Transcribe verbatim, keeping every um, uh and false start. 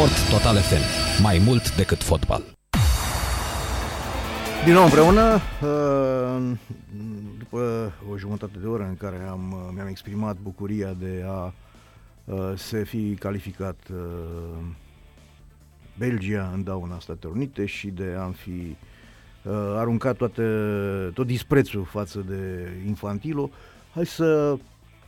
Sport Total F M. Mai mult decât fotbal. Din nou împreună, după o jumătate de oră în care am, mi-am exprimat bucuria de a se fi calificat Belgia în dauna Statelor Unite și de a fi aruncat toate, tot disprețul față de Infantilo, hai să